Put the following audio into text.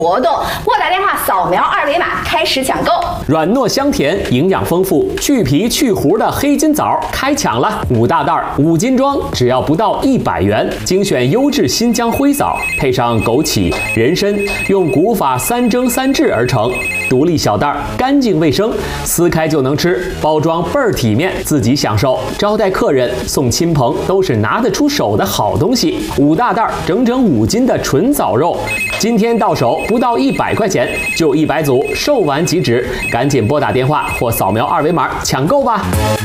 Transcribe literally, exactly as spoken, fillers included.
活动，拨打电话扫描二维码开始抢购。 软糯香甜，营养丰富，去皮去核的黑金枣开抢了，五大袋五斤装，只要不到一百元。精选优质新疆灰枣，配上枸杞、人参，用古法三蒸三制而成。独立小袋，干净卫生，撕开就能吃，包装倍儿体面，自己享受。招待客人、送亲朋都是拿得出手的好东西。五大袋，整整五斤的纯枣肉，今天到手不到一百块钱，就一百组，售完即止，赶紧拨打电话或扫描二维码抢购吧。